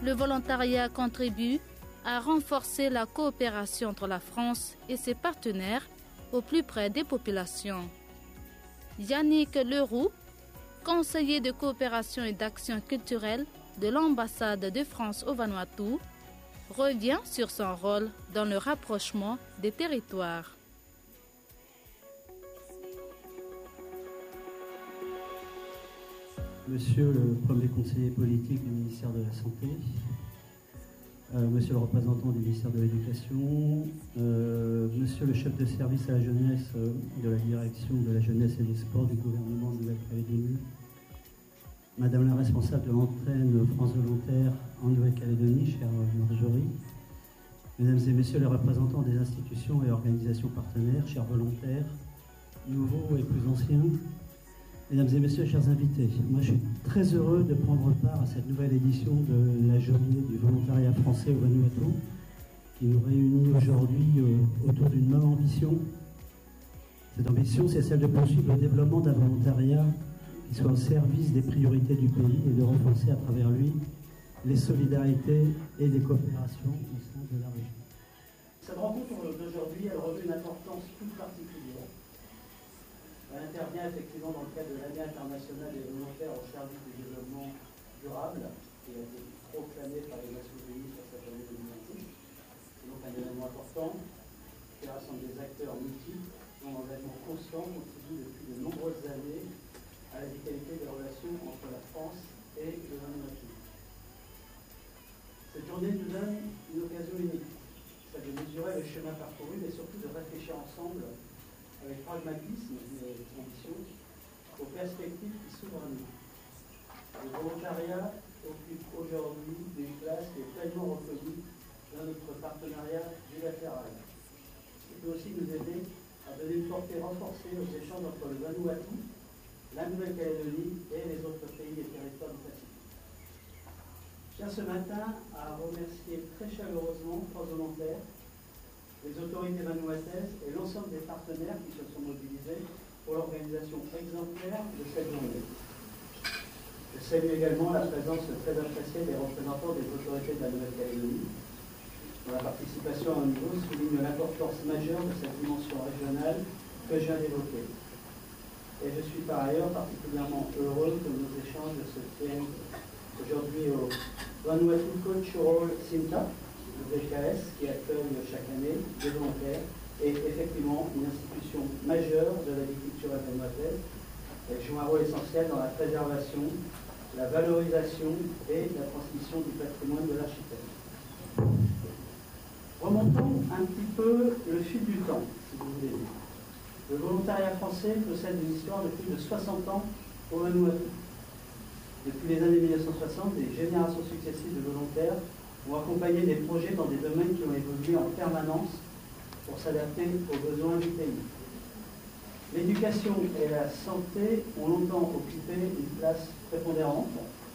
Le volontariat contribue à renforcer la coopération entre la France et ses partenaires au plus près des populations. Yannick Leroux, conseiller de coopération et d'action culturelle de l'ambassade de France au Vanuatu, revient sur son rôle dans le rapprochement des territoires. Monsieur le premier conseiller politique du ministère de la Santé, monsieur le représentant du ministère de l'Éducation, monsieur le chef de service à la jeunesse de la direction de la jeunesse et des sports du gouvernement de Nouvelle-Calédonie, madame la responsable de l'antenne France Volontaire en Nouvelle-Calédonie, chère Marjorie, mesdames et messieurs les représentants des institutions et organisations partenaires, chers volontaires, nouveaux et plus anciens, mesdames et messieurs, chers invités, moi je suis très heureux de prendre part à cette nouvelle édition de la journée du volontariat français au Vanuatu, qui nous réunit aujourd'hui autour d'une même ambition. Cette ambition, c'est celle de poursuivre le développement d'un volontariat qui soit au service des priorités du pays et de renforcer à travers lui les solidarités et les coopérations au sein de la région. Cette rencontre d'aujourd'hui, elle revêt une importance toute particulière. Elle intervient effectivement dans le cadre de l'année internationale des volontaires au service du développement durable, qui a été proclamée par les Nations Unies sur cette année 2026. C'est donc un événement important qui rassemble des acteurs multiples dont l'engagement conscient contribue depuis de nombreuses années à la vitalité des relations entre la France et le Vanuatu. Cette journée nous donne une occasion unique, celle de mesurer le chemin parcouru, mais surtout de réfléchir ensemble avec pragmatisme et ambition aux perspectives qui s'ouvrent à nous. Le volontariat occupe aujourd'hui une place qui est pleinement reconnue dans notre partenariat bilatéral. Il peut aussi nous aider à donner une portée renforcée aux échanges entre le Vanuatu, la Nouvelle-Calédonie et les autres pays et territoires du Pacifique. Je tiens ce matin à remercier très chaleureusement trois volontaires, les autorités vanuataises et l'ensemble des partenaires qui se sont mobilisés pour l'organisation exemplaire de cette journée. Je salue également la présence très appréciée des représentants des autorités de la Nouvelle-Calédonie, dont la participation à un niveau souligne l'importance majeure de cette dimension régionale que je viens d'évoquer. Et je suis par ailleurs particulièrement heureux que nos échanges se tiennent aujourd'hui au Vanuatu Cultural Center, le VKS, qui accueille chaque année des volontaires, est effectivement une institution majeure de la vie culturelle vanuataise. Elle joue un rôle essentiel dans la préservation, la valorisation et la transmission du patrimoine de l'archipel. Remontons un petit peu le fil du temps, si vous voulez. Le volontariat français possède une histoire de plus de 60 ans au Vanuatu. Depuis les années 1960, des générations successives de volontaires ont accompagné des projets dans des domaines qui ont évolué en permanence pour s'adapter aux besoins du pays. L'éducation et la santé ont longtemps occupé une place prépondérante.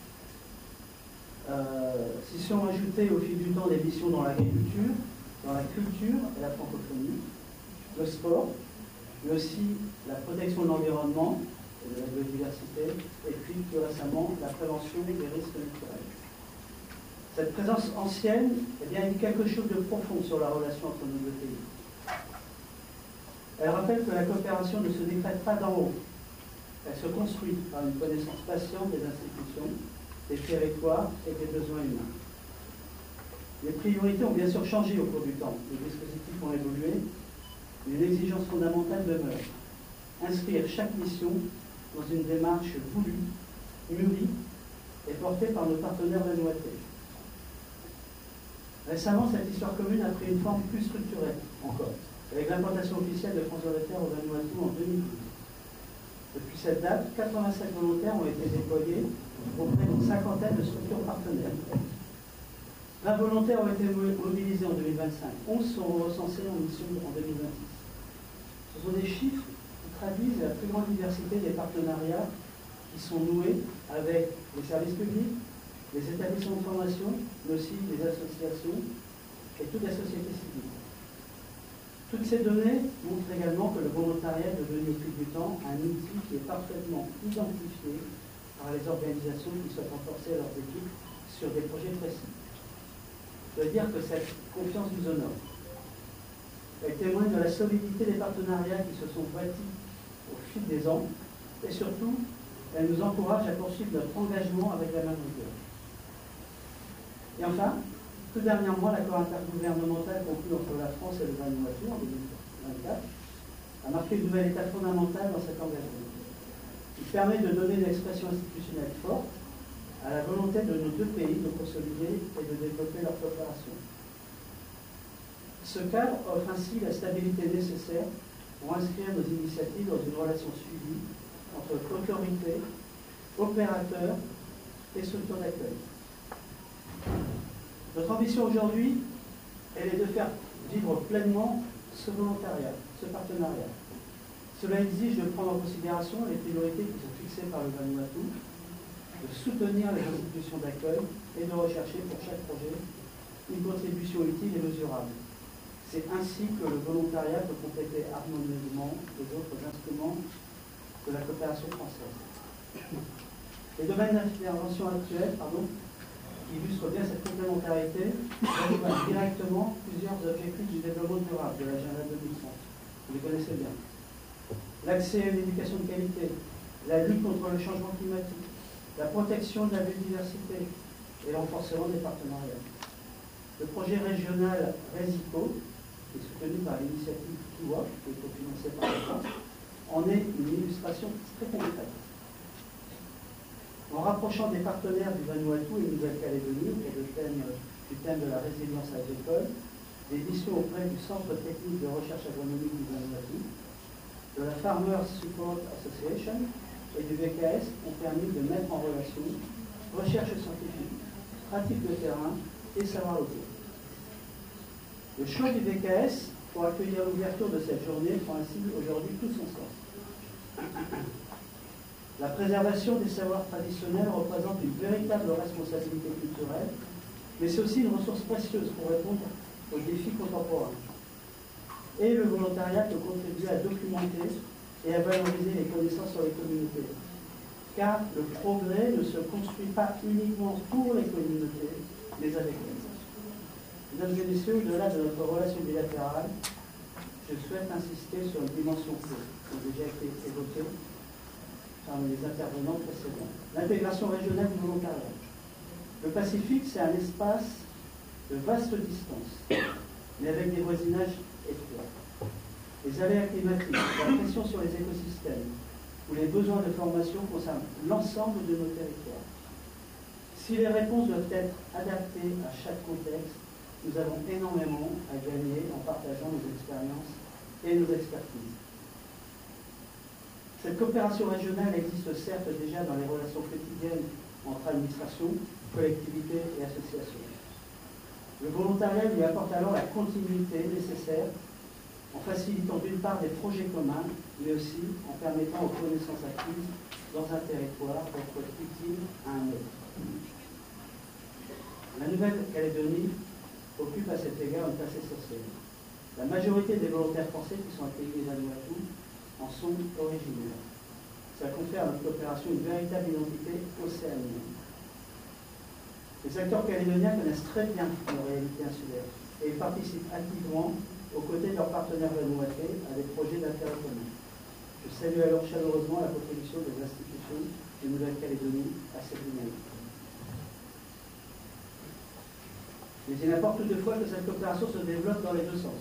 S'y sont ajoutées au fil du temps des missions dans l'agriculture, dans la culture et la francophonie, le sport, mais aussi la protection de l'environnement et de la biodiversité, et puis plus récemment la prévention des risques naturels. Cette présence ancienne dit quelque chose de profond sur la relation entre nos deux pays. Elle rappelle que la coopération ne se décrète pas d'en haut. Elle se construit par une connaissance patiente des institutions, des territoires et des besoins humains. Les priorités ont bien sûr changé au cours du temps. Les dispositifs ont évolué. Une exigence fondamentale demeure. Inscrire chaque mission dans une démarche voulue, mûrie et portée par nos partenaires vanuatais. Récemment, cette histoire commune a pris une forme plus structurée encore, avec l'implantation officielle de France Volontaire au Vanuatu en 2012. Depuis cette date, 87 volontaires ont été déployés auprès d'une cinquantaine de structures partenaires. 20 volontaires ont été mobilisés en 2025, 11 seront recensés en mission en 2026. Ce sont des chiffres qui traduisent la plus grande diversité des partenariats qui sont noués avec les services publics, les établissements de formation, mais aussi les associations et toute la société civile. Toutes ces données montrent également que le volontariat est devenu au fil du temps un outil qui est parfaitement identifié par les organisations qui souhaitent renforcer leurs équipes sur des projets précis. Je dois dire que cette confiance nous honore. Elle témoigne de la solidité des partenariats qui se sont bâtis au fil des ans et surtout, elle nous encourage à poursuivre notre engagement avec la même rigueur. Et enfin, tout dernièrement, l'accord intergouvernemental conclu entre la France et le Vanuatu en 2024 a marqué une nouvelle étape fondamentale dans cet engagement. Il permet de donner une expression institutionnelle forte à la volonté de nos deux pays de consolider et de développer leur coopération. Ce cadre offre ainsi la stabilité nécessaire pour inscrire nos initiatives dans une relation suivie entre autorités, opérateurs et structures d'accueil. Notre ambition aujourd'hui, elle est de faire vivre pleinement ce volontariat, ce partenariat. Cela exige de prendre en considération les priorités qui sont fixées par le Vanuatu, de soutenir les institutions d'accueil et de rechercher pour chaque projet une contribution utile et mesurable. C'est ainsi que le volontariat peut compléter harmonieusement les autres instruments de la coopération française. Les domaines d'intervention actuels, qui illustrent bien cette complémentarité, rejoignent directement plusieurs objectifs du développement durable de l'agenda 2030. Vous les connaissez bien. L'accès à une éducation de qualité, la lutte contre le changement climatique, la protection de la biodiversité et le renforcement des partenariats. Le projet régional RESICO, qui est soutenu par l'initiative KIWA, qui est cofinancée par l'État, en est une illustration très concrète. En rapprochant des partenaires du Vanuatu et de Nouvelle-Calédonie autour du thème de la résilience agricole, des missions auprès du Centre technique de recherche agronomique du Vanuatu, de la Farmers Support Association et du VKS ont permis de mettre en relation recherche scientifique, pratique de terrain et savoir local. Le choix du VKS pour accueillir l'ouverture de cette journée prend ainsi aujourd'hui tout son sens. La préservation des savoirs traditionnels représente une véritable responsabilité culturelle, mais c'est aussi une ressource précieuse pour répondre aux défis contemporains. Et le volontariat peut contribuer à documenter et à valoriser les connaissances sur les communautés. Car le progrès ne se construit pas uniquement pour les communautés, mais avec elles. Mesdames et messieurs, au-delà de notre relation bilatérale, je souhaite insister sur une dimension clé qui a déjà été évoquée par les intervenants précédents. L'intégration régionale du volontariat. Le Pacifique, c'est un espace de vaste distance, mais avec des voisinages étroits. Les aléas climatiques, la pression sur les écosystèmes ou les besoins de formation concernent l'ensemble de nos territoires. Si les réponses doivent être adaptées à chaque contexte, nous avons énormément à gagner en partageant nos expériences et nos expertises. Cette coopération régionale existe certes déjà dans les relations quotidiennes entre administrations, collectivités et associations. Le volontariat lui apporte alors la continuité nécessaire en facilitant d'une part des projets communs, mais aussi en permettant aux connaissances acquises dans un territoire d'être utiles à un autre. La Nouvelle-Calédonie occupe à cet égard une place essentielle. La majorité des volontaires français qui sont accueillis à Vanuatu en sont originaires. Ça confère à notre coopération une véritable identité océanienne. Les acteurs calédoniens connaissent très bien nos réalités insulaires et ils participent activement aux côtés de leurs partenaires vanuatais à des projets d'intérêt commun. Je salue alors chaleureusement la contribution des institutions de Nouvelle-Calédonie à cette dynamique. Mais il importe toutefois que cette coopération se développe dans les deux sens.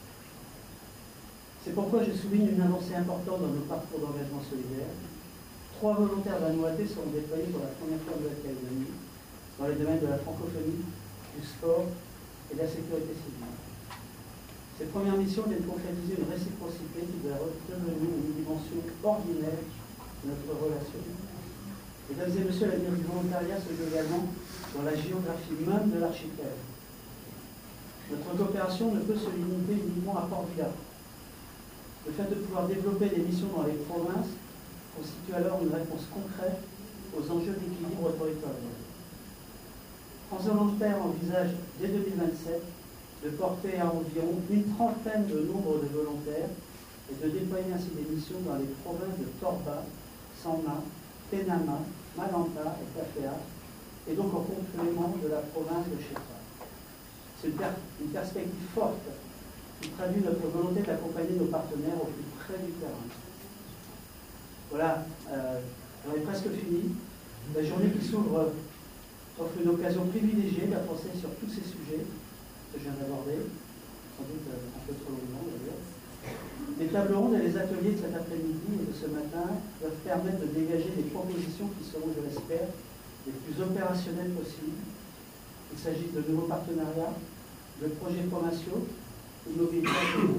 C'est pourquoi je souligne une avancée importante dans nos parcours d'engagement solidaire. 3 volontaires vanuatais seront déployés pour la première fois en Nouvelle-Calédonie dans les domaines de la francophonie, du sport et de la sécurité civile. Ces premières missions viennent concrétiser une réciprocité qui doit redevenir une dimension ordinaire de notre relation. Mesdames et messieurs, l'avenir du volontariat se joue également dans la géographie même de l'archipel. Notre coopération ne peut se limiter uniquement à Port-Vila. Le fait de pouvoir développer des missions dans les provinces constitue alors une réponse concrète aux enjeux d'équilibre territorial. France Volontaires envisage dès 2027 de porter à environ une trentaine de nombre de volontaires et de déployer ainsi des missions dans les provinces de Torba, Sanma, Tenama, Malanta et Tafea, et donc en complément de la province de Shefa. C'est une perspective forte qui traduit notre volonté d'accompagner nos partenaires au plus près du terrain. Voilà, on est presque fini. La journée qui s'ouvre offre une occasion privilégiée d'avancer sur tous ces sujets que je viens d'aborder, sans doute un peu trop longuement d'ailleurs. Les tables rondes et les ateliers de cet après-midi et de ce matin doivent permettre de dégager des propositions qui seront, je l'espère, les plus opérationnelles possibles. Il s'agisse de nouveaux partenariats, de projets provinciaux ou de mobilités.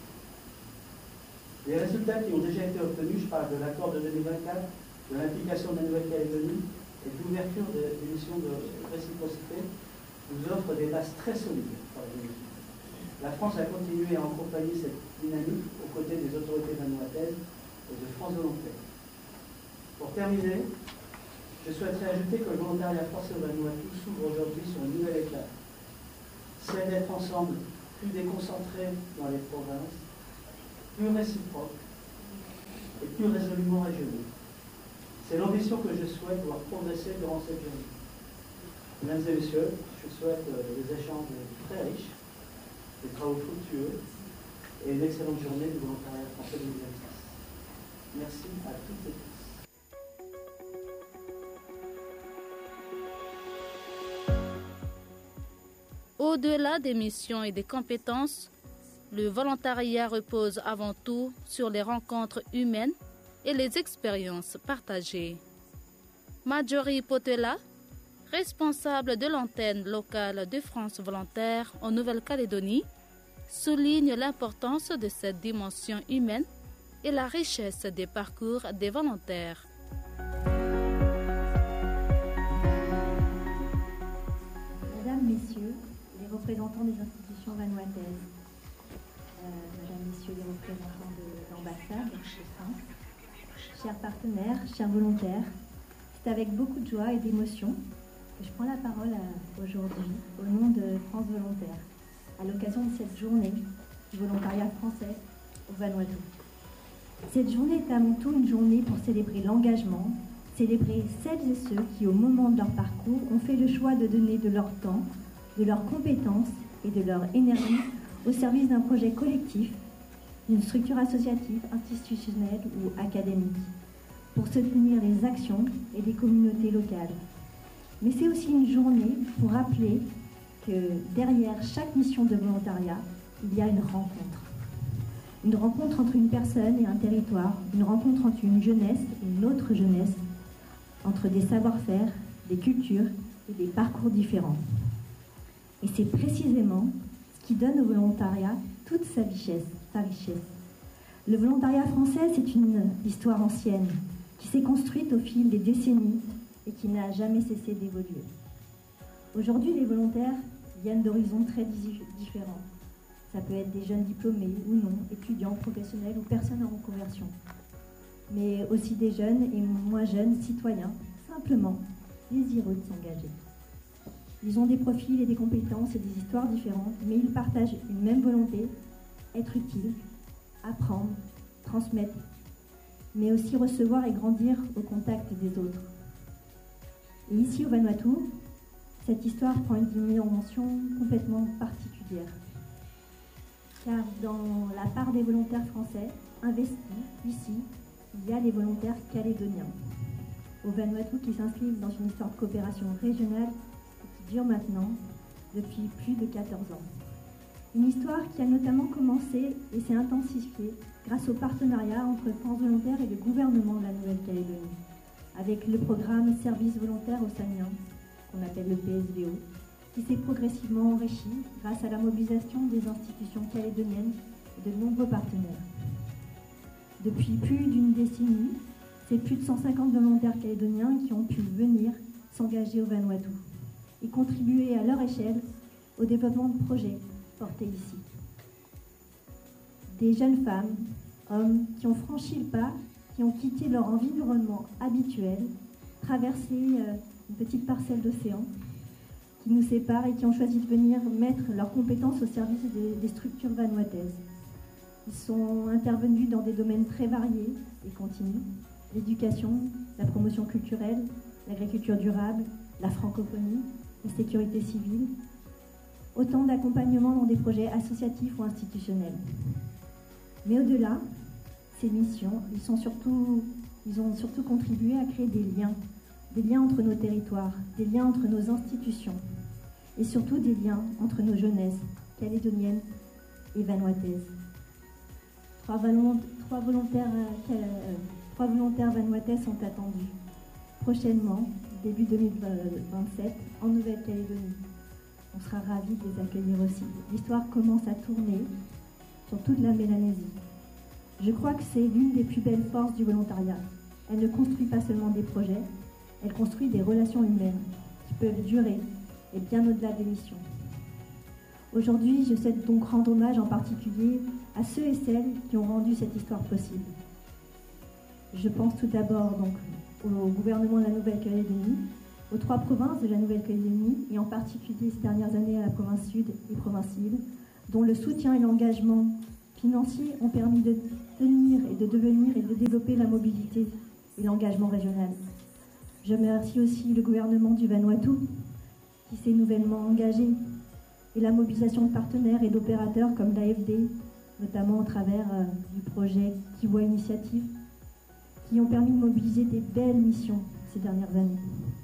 Les résultats qui ont déjà été obtenus, je parle de l'accord de 2024, de l'implication de la Nouvelle-Calédonie et de l'ouverture des missions de réciprocité, nous offrent des bases très solides pour la dynamique. La France a continué à accompagner cette dynamique aux côtés des autorités vanuataises et de France Volontaire. Pour terminer, je souhaiterais ajouter que le volontariat français au Vanuatu s'ouvre aujourd'hui sur une nouvelle étape, celle d'être ensemble plus déconcentrés dans les provinces, plus réciproques et plus résolument régionaux. C'est l'ambition que je souhaite voir progresser durant cette journée. Mesdames et messieurs, je souhaite des échanges très riches, des travaux fructueux et une excellente journée du volontariat français 2026. Merci à toutes et tous. Au-delà des missions et des compétences, le volontariat repose avant tout sur les rencontres humaines et les expériences partagées. Marjorie Potela, responsable de l'antenne locale de France Volontaire en Nouvelle-Calédonie, souligne l'importance de cette dimension humaine et la richesse des parcours des volontaires. Mesdames, Messieurs, les représentants des institutions vanuataises, Mesdames, Messieurs les représentants de l'ambassade de France, chers partenaires, chers volontaires, c'est avec beaucoup de joie et d'émotion que je prends la parole aujourd'hui au nom de France Volontaire, à l'occasion de cette journée du volontariat français au Vanuatu. Cette journée est avant tout une journée pour célébrer l'engagement, célébrer celles et ceux qui, au moment de leur parcours, ont fait le choix de donner de leur temps, de leurs compétences et de leur énergie au service d'un projet collectif, d'une structure associative, institutionnelle ou académique, pour soutenir les actions et les communautés locales. Mais c'est aussi une journée pour rappeler que derrière chaque mission de volontariat, il y a une rencontre. Une rencontre entre une personne et un territoire, une rencontre entre une jeunesse et une autre jeunesse, entre des savoir-faire, des cultures et des parcours différents. Et c'est précisément ce qui donne au volontariat toute sa richesse. Le volontariat français, c'est une histoire ancienne qui s'est construite au fil des décennies et qui n'a jamais cessé d'évoluer. Aujourd'hui, les volontaires viennent d'horizons très différents. Ça peut être des jeunes diplômés ou non, étudiants, professionnels ou personnes en reconversion. Mais aussi des jeunes et moins jeunes citoyens, simplement désireux de s'engager. Ils ont des profils et des compétences et des histoires différentes, mais ils partagent une même volonté, être utile, apprendre, transmettre, mais aussi recevoir et grandir au contact des autres. Et ici au Vanuatu, cette histoire prend une dimension complètement particulière. Car dans la part des volontaires français investis ici, il y a les volontaires calédoniens au Vanuatu qui s'inscrivent dans une histoire de coopération régionale qui dure maintenant depuis plus de 14 ans. Une histoire qui a notamment commencé et s'est intensifiée grâce au partenariat entre France Volontaire et le gouvernement de la Nouvelle-Calédonie, avec le programme Service volontaire océanien, qu'on appelle le PSVO, qui s'est progressivement enrichi grâce à la mobilisation des institutions calédoniennes et de nombreux partenaires. Depuis plus d'une décennie, c'est plus de 150 volontaires calédoniens qui ont pu venir s'engager au Vanuatu et contribuer à leur échelle au développement de projets portés ici. Des jeunes femmes, hommes qui ont franchi le pas, qui ont quitté leur environnement habituel, traversé une petite parcelle d'océan qui nous sépare et qui ont choisi de venir mettre leurs compétences au service des structures vanuataises. Ils sont intervenus dans des domaines très variés et continus, l'éducation, la promotion culturelle, l'agriculture durable, la francophonie, la sécurité civile, autant d'accompagnement dans des projets associatifs ou institutionnels. Mais au-delà, ces missions, ils ont surtout contribué à créer des liens entre nos territoires, des liens entre nos institutions, et surtout des liens entre nos jeunesses calédoniennes et vanuataises. Trois volontaires vanuatais sont attendus prochainement, début 2027, en Nouvelle-Calédonie. On sera ravis de les accueillir aussi. L'histoire commence à tourner sur toute la Mélanésie. Je crois que c'est l'une des plus belles forces du volontariat. Elle ne construit pas seulement des projets, elle construit des relations humaines qui peuvent durer et bien au-delà des missions. Aujourd'hui, je souhaite donc rendre hommage en particulier à ceux et celles qui ont rendu cette histoire possible. Je pense tout d'abord donc au gouvernement de la Nouvelle-Calédonie, aux 3 provinces de la Nouvelle-Calédonie et en particulier ces dernières années à la province sud et province île, dont le soutien et l'engagement financier ont permis de tenir et de devenir et de développer la mobilité et l'engagement régional. Je remercie aussi le gouvernement du Vanuatu qui s'est nouvellement engagé et la mobilisation de partenaires et d'opérateurs comme l'AFD, notamment au travers du projet Kiwa Initiative, qui ont permis de mobiliser des belles missions ces dernières années.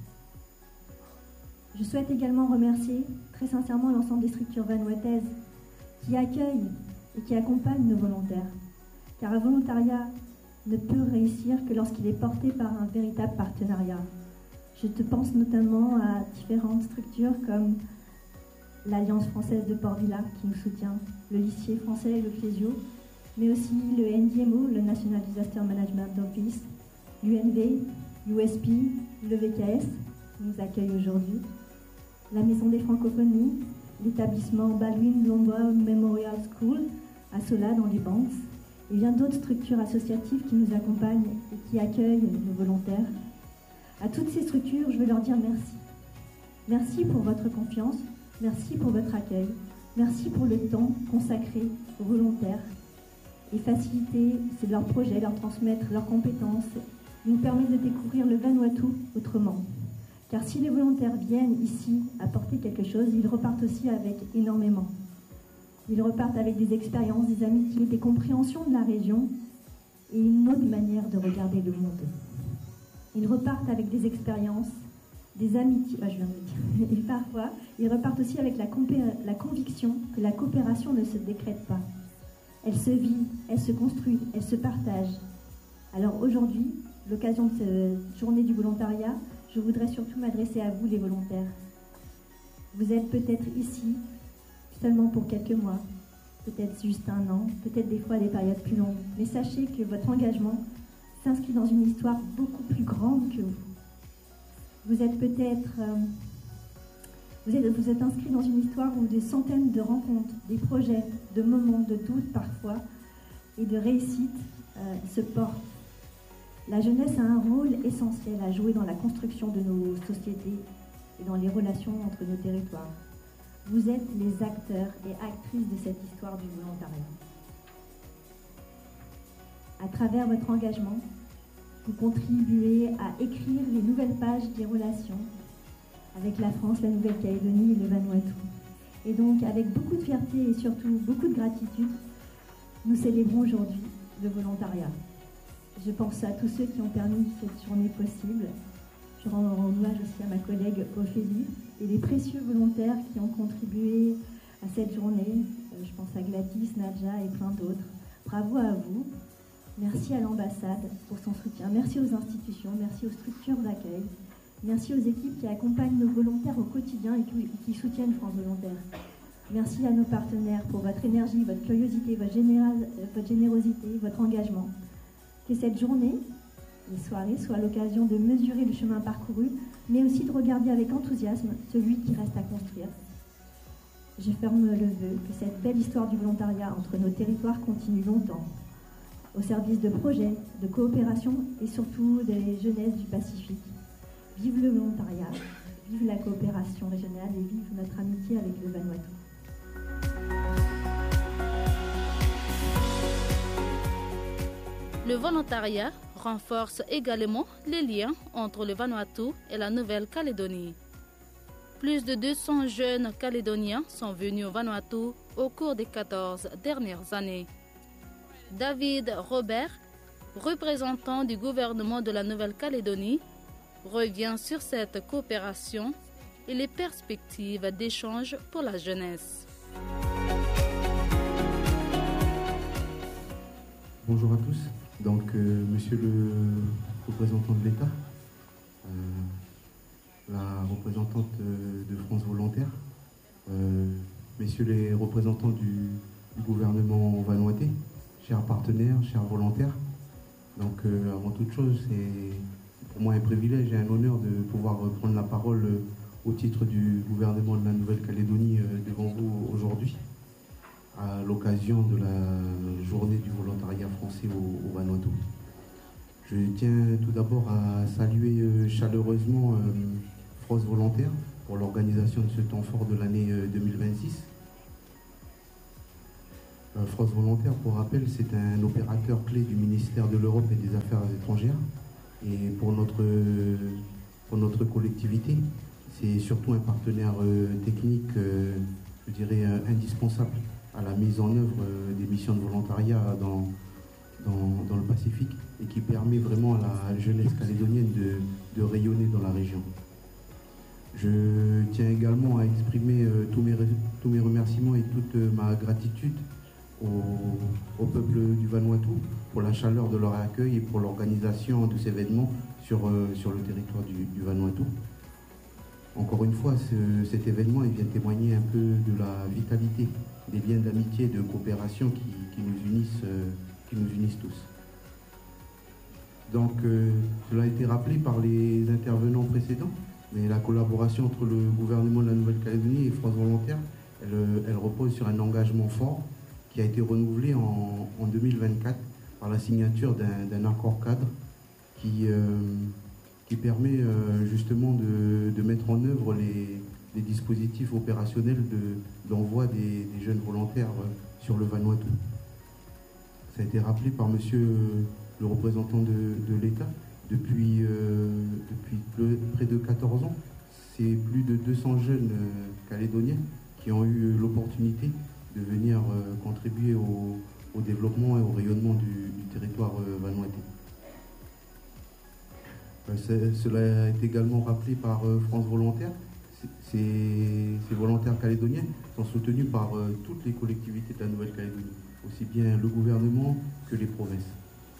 Je souhaite également remercier très sincèrement l'ensemble des structures vanuataises qui accueillent et qui accompagnent nos volontaires, car un volontariat ne peut réussir que lorsqu'il est porté par un véritable partenariat. Je te pense notamment à différentes structures comme l'Alliance française de Port-Vila qui nous soutient, le lycée français et le Clésio, mais aussi le NDMO, le National Disaster Management Office, l'UNV, USP, le VKS qui nous accueille aujourd'hui, la Maison des Francophonies, l'établissement Baldwin Blombois Memorial School à Sola dans les Banks, et bien d'autres structures associatives qui nous accompagnent et qui accueillent nos volontaires. À toutes ces structures, je veux leur dire merci. Merci pour votre confiance, merci pour votre accueil, merci pour le temps consacré aux volontaires et faciliter leurs projets, leur transmettre leurs compétences, nous permet de découvrir le Vanuatu autrement. Car si les volontaires viennent ici apporter quelque chose, ils repartent aussi avec énormément. Ils repartent avec des expériences, des amitiés, des compréhensions de la région et une autre manière de regarder le monde. Ils repartent avec des expériences, des amitiés, je viens de le dire, et parfois, ils repartent aussi avec la conviction que la coopération ne se décrète pas. Elle se vit, elle se construit, elle se partage. Alors aujourd'hui, l'occasion de cette journée du volontariat, je voudrais surtout m'adresser à vous les volontaires. Vous êtes peut-être ici seulement pour quelques mois, peut-être juste un an, peut-être des fois des périodes plus longues, mais sachez que votre engagement s'inscrit dans une histoire beaucoup plus grande que vous. Vous êtes peut-être vous êtes inscrit dans une histoire où des centaines de rencontres, des projets, de moments de doute parfois et de réussite se portent. La jeunesse a un rôle essentiel à jouer dans la construction de nos sociétés et dans les relations entre nos territoires. Vous êtes les acteurs et actrices de cette histoire du volontariat. À travers votre engagement, vous contribuez à écrire les nouvelles pages des relations avec la France, la Nouvelle-Calédonie et le Vanuatu. Et donc, avec beaucoup de fierté et surtout beaucoup de gratitude, nous célébrons aujourd'hui le volontariat. Je pense à tous ceux qui ont permis cette journée possible. Je rends hommage aussi à ma collègue Ophélie et les précieux volontaires qui ont contribué à cette journée. Je pense à Gladys, Nadja et plein d'autres. Bravo à vous. Merci à l'ambassade pour son soutien. Merci aux institutions, merci aux structures d'accueil. Merci aux équipes qui accompagnent nos volontaires au quotidien et qui soutiennent France Volontaire. Merci à nos partenaires pour votre énergie, votre curiosité, votre générosité, votre engagement. Que cette journée, les soirées, soit l'occasion de mesurer le chemin parcouru, mais aussi de regarder avec enthousiasme celui qui reste à construire. Je ferme le vœu que cette belle histoire du volontariat entre nos territoires continue longtemps, au service de projets, de coopération et surtout des jeunesses du Pacifique. Vive le volontariat, vive la coopération régionale et vive notre amitié avec le Vanuatu. Le volontariat renforce également les liens entre le Vanuatu et la Nouvelle-Calédonie. Plus de 200 jeunes Calédoniens sont venus au Vanuatu au cours des 14 dernières années. David Robert, représentant du gouvernement de la Nouvelle-Calédonie, revient sur cette coopération et les perspectives d'échange pour la jeunesse. Bonjour à tous. Donc, monsieur le représentant de l'État, la représentante de France Volontaire, messieurs les représentants du gouvernement vanuatais, chers partenaires, chers volontaires. Donc, avant toute chose, c'est pour moi un privilège et un honneur de pouvoir prendre la parole au titre du gouvernement de la Nouvelle-Calédonie devant vous aujourd'hui, à l'occasion de la journée du volontariat français au Vanuatu. Je tiens tout d'abord à saluer chaleureusement France Volontaire pour l'organisation de ce temps fort de l'année 2026. France Volontaire, pour rappel, c'est un opérateur clé du ministère de l'Europe et des Affaires étrangères. Et pour notre collectivité, c'est surtout un partenaire technique, je dirais, indispensable à la mise en œuvre des missions de volontariat dans le Pacifique et qui permet vraiment à la jeunesse calédonienne de rayonner dans la région. Je tiens également à exprimer tous mes remerciements et toute ma gratitude au peuple du Vanuatu pour la chaleur de leur accueil et pour l'organisation de ces événements sur le territoire du Vanuatu. Encore une fois, cet événement vient témoigner un peu de la vitalité des liens d'amitié et de coopération qui nous unissent tous. Donc, cela a été rappelé par les intervenants précédents, mais la collaboration entre le gouvernement de la Nouvelle-Calédonie et France Volontaire, elle repose sur un engagement fort qui a été renouvelé en 2024 par la signature d'un accord cadre qui permet justement de mettre en œuvre les dispositifs opérationnels d'envoi des jeunes volontaires sur le Vanuatu. Ça a été rappelé par monsieur le représentant de l'État. Depuis près de 14 ans, c'est plus de 200 jeunes calédoniens qui ont eu l'opportunité de venir contribuer au développement et au rayonnement du territoire vanuatais. Cela a été également rappelé par France Volontaire. Ces volontaires calédoniens sont soutenus par toutes les collectivités de la Nouvelle-Calédonie, aussi bien le gouvernement que les provinces.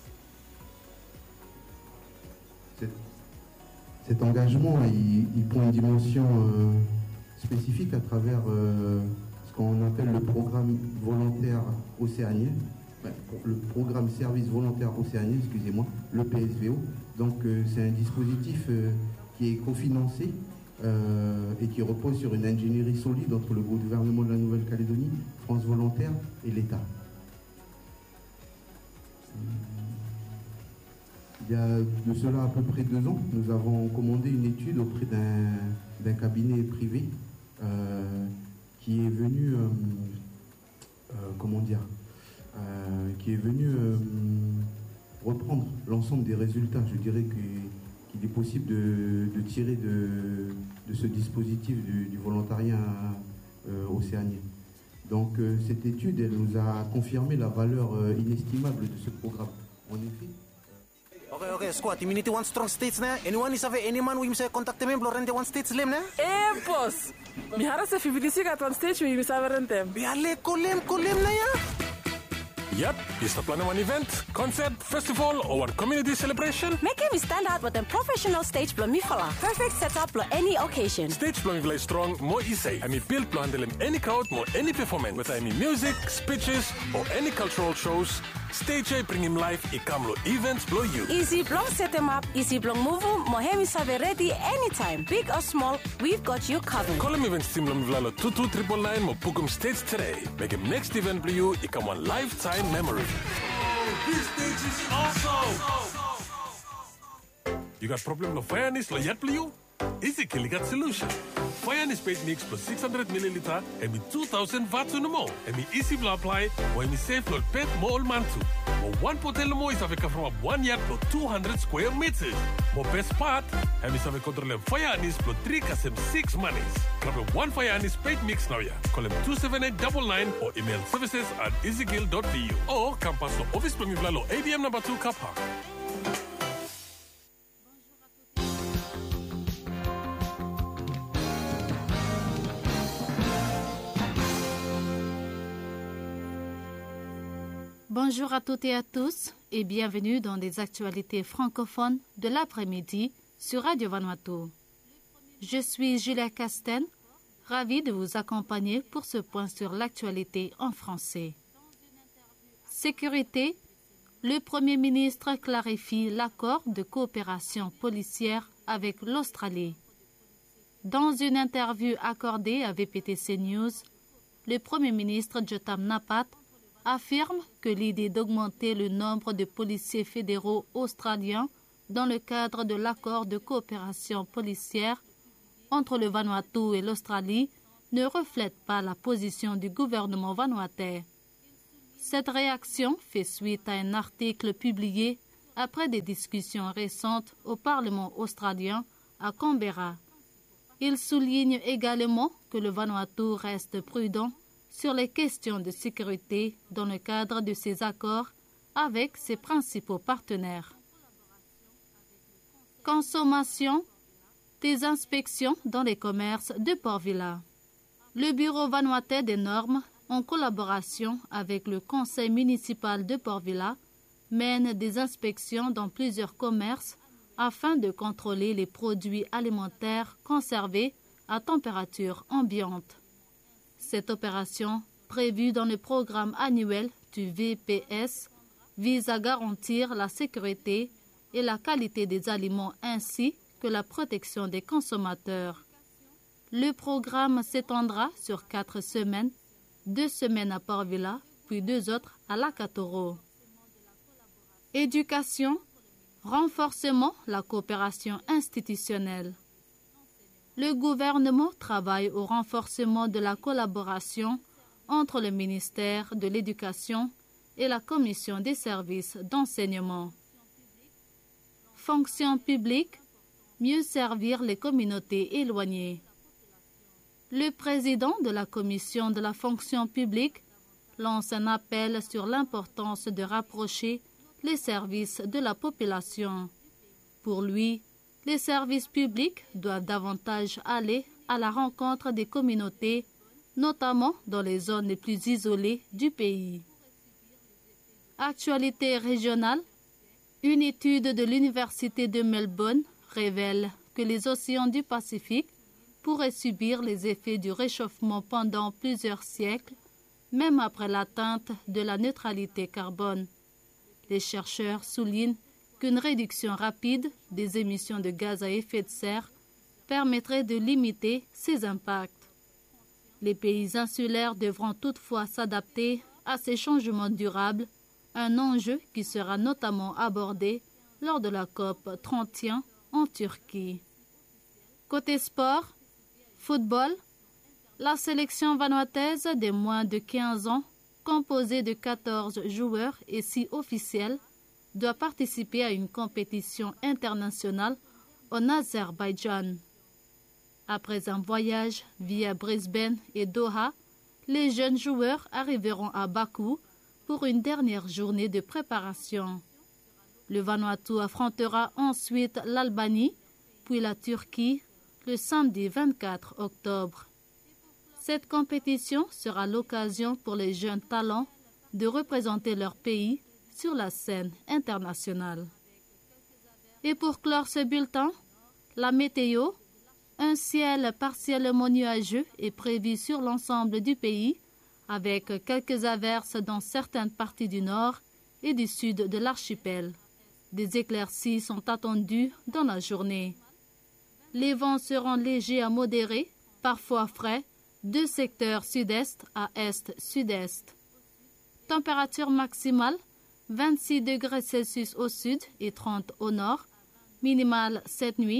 Cet engagement, il prend une dimension spécifique à travers ce qu'on appelle le programme volontaire océanien, le programme service volontaire océanien, excusez-moi, le PSVO. Donc c'est un dispositif qui est cofinancé et qui repose sur une ingénierie solide entre le gouvernement de la Nouvelle-Calédonie, France Volontaire et l'État. Il y a de cela à peu près 2 ans, nous avons commandé une étude auprès d'un cabinet privé qui est venu, reprendre l'ensemble des résultats. Je dirais qu'il est possible de tirer de ce dispositif du volontariat océanien. Donc cette étude, elle nous a confirmé la valeur inestimable de ce programme. En effet, Okay, squad. Immunity one strong states na. Anyone is have any man we say contact them rente one states lem na. Boss. Mi harasa fibidisi kat one stage we misava rente. Biale kolem na ya. Yep, is the plan of an event, concert, festival, or one community celebration? Make him stand out with a professional stage plumifala. Perfect setup for any occasion. Stage plumifala strong, more easy. I mean, build plan any crowd, more any performance. With any music, speeches, or any cultural shows, stage bring him live, ikamlo events blow you. Easy blong set him up, easy blong move him, mohemi save ready anytime. Big or small, we've got you covered. Call him events team plumifala 22999 mo book stage today. Make him next event blow you, ikam one lifetime memory. Oh, this stage is awesome. You got problem of fairness, lo yet blow you? Easy kill, you got solution. Fayanis paid mix plus 600 milliliter and me 2000 watts on the mo. And me easy blah apply when me save lol pet mo all mantu. Mo one potel mo is aveka from 1 yard plus 200 square meters. Mo best part, and me save control Fayanis plus 3 kasem 6 monies. Grab a 1 Fayanis paid mix now ya. Call him 27899 or email services@easygill.vu or campus to office Plumivlalo ADM number 2 car park. Bonjour à toutes et à tous et bienvenue dans les actualités francophones de l'après-midi sur Radio Vanuatu. Je suis Julia Casten, ravie de vous accompagner pour ce point sur l'actualité en français. Sécurité, le Premier ministre clarifie l'accord de coopération policière avec l'Australie. Dans une interview accordée à VPTC News, le Premier ministre Jotam Napat affirme que l'idée d'augmenter le nombre de policiers fédéraux australiens dans le cadre de l'accord de coopération policière entre le Vanuatu et l'Australie ne reflète pas la position du gouvernement vanuatais. Cette réaction fait suite à un article publié après des discussions récentes au Parlement australien à Canberra. Il souligne également que le Vanuatu reste prudent sur les questions de sécurité dans le cadre de ses accords avec ses principaux partenaires. Consommation, des inspections dans les commerces de Port-Vila. Le Bureau vanuatais des normes, en collaboration avec le Conseil municipal de Port-Vila, mène des inspections dans plusieurs commerces afin de contrôler les produits alimentaires conservés à température ambiante. Cette opération, prévue dans le programme annuel du VPS, vise à garantir la sécurité et la qualité des aliments ainsi que la protection des consommateurs. Le programme s'étendra sur 4 semaines, 2 semaines à Port-Vila, puis 2 autres à Lakatoro. Éducation, renforcement la coopération institutionnelle. Le gouvernement travaille au renforcement de la collaboration entre le ministère de l'Éducation et la Commission des services d'enseignement. Fonction publique, mieux servir les communautés éloignées. Le président de la Commission de la fonction publique lance un appel sur l'importance de rapprocher les services de la population. Pour lui, les services publics doivent davantage aller à la rencontre des communautés, notamment dans les zones les plus isolées du pays. Actualité régionale, une étude de l'Université de Melbourne révèle que les océans du Pacifique pourraient subir les effets du réchauffement pendant plusieurs siècles, même après l'atteinte de la neutralité carbone. Les chercheurs soulignent qu'une réduction rapide des émissions de gaz à effet de serre permettrait de limiter ces impacts. Les pays insulaires devront toutefois s'adapter à ces changements durables, un enjeu qui sera notamment abordé lors de la COP 31 en Turquie. Côté sport, football, la sélection vanuataise des moins de 15 ans, composée de 14 joueurs et 6 officiels, doit participer à une compétition internationale en Azerbaïdjan. Après un voyage via Brisbane et Doha, les jeunes joueurs arriveront à Bakou pour une dernière journée de préparation. Le Vanuatu affrontera ensuite l'Albanie, puis la Turquie, le samedi 24 octobre. Cette compétition sera l'occasion pour les jeunes talents de représenter leur pays sur la scène internationale. Et pour clore ce bulletin, la météo, un ciel partiellement nuageux est prévu sur l'ensemble du pays, avec quelques averses dans certaines parties du nord et du sud de l'archipel. Des éclaircies sont attendues dans la journée. Les vents seront légers à modérés, parfois frais, de secteur sud-est à est-sud-est. Température maximale 26 degrés Celsius au sud et 30 au nord. Minimale cette nuit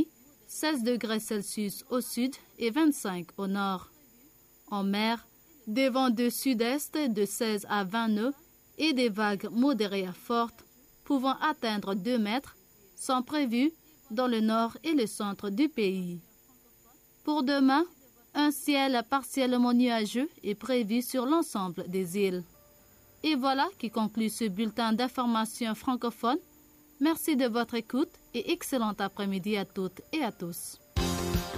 16 degrés Celsius au sud et 25 au nord. En mer, des vents de sud-est de 16 à 20 nœuds et des vagues modérées à fortes, pouvant atteindre 2 mètres, sont prévus dans le nord et le centre du pays. Pour demain, un ciel partiellement nuageux est prévu sur l'ensemble des îles. Et voilà qui conclut ce bulletin d'information francophone. Merci de votre écoute et excellent après-midi à toutes et à tous.